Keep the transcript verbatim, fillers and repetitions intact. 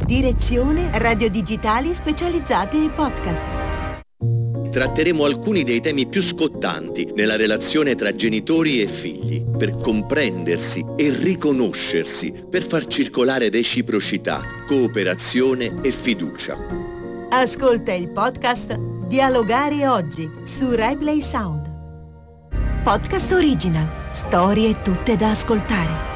Direzione Radio Digitali specializzati ai podcast. Tratteremo alcuni dei temi più scottanti nella relazione tra genitori e figli, per comprendersi e riconoscersi, per far circolare reciprocità, cooperazione e fiducia. Ascolta il podcast Dialogare oggi su RaiPlay Sound. Podcast original, storie tutte da ascoltare.